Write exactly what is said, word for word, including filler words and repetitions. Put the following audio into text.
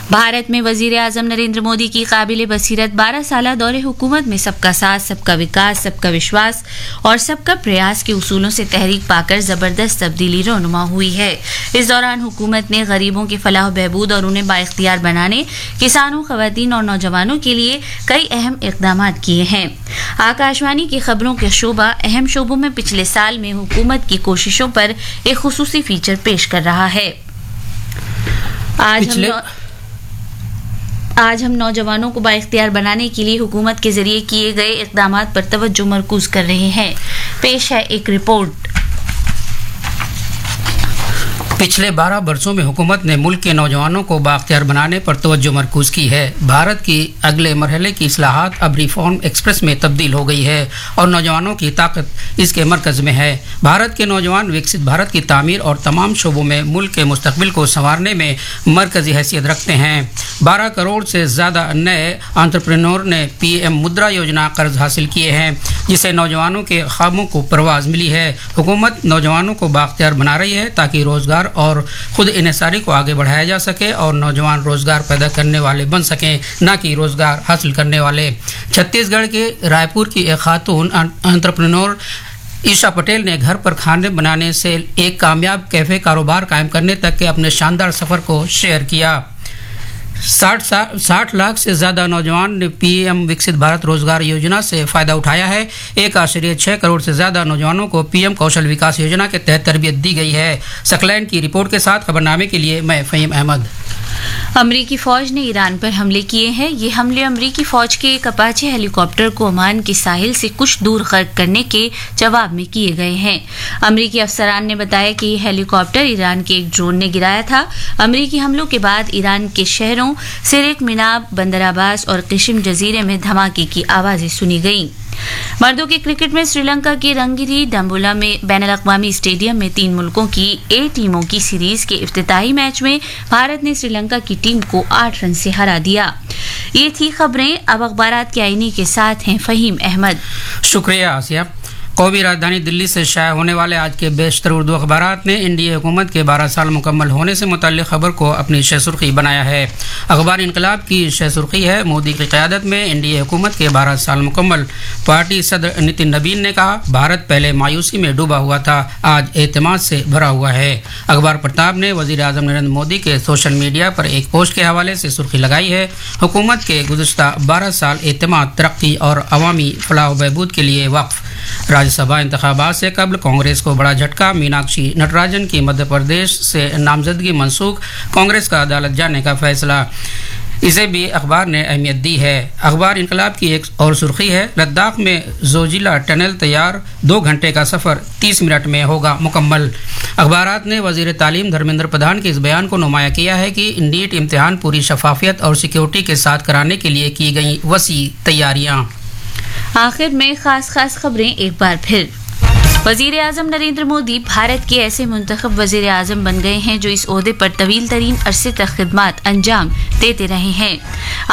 भारत में वजीर आजम नरेंद्र मोदी की काबिल बसीरत बारह साल दौरे हुकूमत में सबका साथ, सबका विकास, सबका विश्वास और सबका प्रयास के उसूलों से तहरीक पाकर जबरदस्त तब्दीली रोनुमा हुई है। इस दौरान हुकूमत ने गरीबों के फलाह बहबूद और उन्हें बाइख्तियार बनाने, किसानों, खवातीन और नौजवानों के लिए कई अहम इकदाम किए हैं। आकाशवाणी की खबरों के शोबा अहम शोबों में पिछले साल में हुकूमत की कोशिशों पर एक खुसूसी फीचर पेश कर रहा है। आज हम आज हम नौजवानों को बाइख्तियार बनाने के लिए हुकूमत के जरिए किए गए इक़दाम पर तवज्जो मरकूज कर रहे हैं। पेश है एक रिपोर्ट। पिछले बारह वर्षों में हुकूमत ने मुल्क के नौजवानों को बाख्तियार बनाने पर तवज्जो मरकूज की है। भारत की अगले मरहले की इस्लाहात अब रिफॉर्म एक्सप्रेस में तब्दील हो गई है और नौजवानों की ताकत इसके मरकज़ में है। भारत के नौजवान विकसित भारत की तामीर और तमाम शोबों में मुल्क के मुस्तकबिल को संवारने में मरकज़ी हैसियत रखते हैं। बारह करोड़ से ज़्यादा नए एंटरप्रेन्योर ने पी एम मुद्रा योजना कर्ज हासिल किए हैं, जिससे नौजवानों के ख्वाबों को परवाज़ मिली है। हुकूमत नौजवानों को बाख्तियार बना रही है ताकि रोज़गार और खुद इन्हिसारी को आगे बढ़ाया जा सके और नौजवान रोजगार पैदा करने वाले बन सकें, न कि रोजगार हासिल करने वाले। छत्तीसगढ़ के रायपुर की एक खातून एंटरप्रेन्योर ईशा पटेल ने घर पर खाने बनाने से एक कामयाब कैफे कारोबार कायम करने तक के अपने शानदार सफ़र को शेयर किया। साठ साठ लाख से ज़्यादा नौजवान ने पी एम विकसित भारत रोजगार योजना से फ़ायदा उठाया है। एक आश्चर्य छः करोड़ से ज़्यादा नौजवानों को पी एम कौशल विकास योजना के तहत तरबियत दी गई है। सकलैन की रिपोर्ट के साथ खबरनामे के लिए मैं फ़हीम अहमद। अमरीकी फौज ने ईरान पर हमले किए हैं। ये हमले अमरीकी फौज के एक अपाचे हेलीकॉप्टर को ओमान के साहिल से कुछ दूर गर्क करने के जवाब में किए गए हैं। अमरीकी अफसरान ने बताया कि यह हेलीकॉप्टर ईरान के एक ड्रोन ने गिराया था। अमरीकी हमलों के बाद ईरान के शहरों सिरिक, मिनाब, बंदर अब्बास और किशिम जजीरे में धमाके की आवाज़ें सुनी गईं। मर्दों के क्रिकेट में श्रीलंका के रंगिरी डम्बुला में बैनुल अक़वामी स्टेडियम में तीन मुल्कों की ए टीमों की सीरीज के इफ्तिताही मैच में भारत ने श्रीलंका की टीम को आठ रन से हरा दिया। ये थी खबरें। अब अखबारात के आईने के साथ हैं फ़हीम अहमद। शुक्रिया आसिया। कौमी राजधानी दिल्ली से शाया होने वाले आज के बेशतर उर्दू अखबारात ने एनडीए हुकूमत के बारह साल मुकम्मल होने से मुतल्लिक़ खबर को अपनी शह सुर्खी बनाया है। अखबार इनकलाब की शह सुर्खी है, मोदी की क़यादत में एनडीए हुकूमत के बारह साल मुकम्मल। पार्टी सदर नितिन नबीन ने कहा, भारत पहले मायूसी में डूबा हुआ था, आज एतमाद से भरा हुआ है। अखबार प्रताप ने वज़ीर आज़म नरेंद्र मोदी के सोशल मीडिया पर एक पोस्ट के हवाले से सुर्खी लगाई है, हुकूमत के गुज़श्ता बारह साल एतमाद, तरक्की और अवामी फलाह बहबूद के लिए वक्फ। राज्यसभा इंतखाबात से कबल कांग्रेस को बड़ा झटका, मीनाक्षी नटराजन की मध्य प्रदेश से नामजदगी मनसूख, कांग्रेस का अदालत जाने का फैसला। इसे भी अखबार ने अहमियत दी है। अखबार इनकलाब की एक और सुर्खी है, लद्दाख में जोजिला टनल तैयार, दो घंटे का सफ़र तीस मिनट में होगा मुकम्मल। अखबारात ने वज़ीर तालीम धर्मेंद्र प्रधान के इस बयान को नुमाया किया है कि नीट इम्तिहान पूरी शफाफियत और सिक्योरिटी के साथ कराने के लिए की गई वसी तैयारियाँ। आखिर में खास खास खबरें एक बार फिर। वज़ीर आज़म नरेंद्र मोदी भारत के ऐसे मुंतखब वज़ीर आज़म बन गए हैं जो इस ओहदे पर तवील तरीन अरसे तक खिदमात अंजाम देते रहे हैं।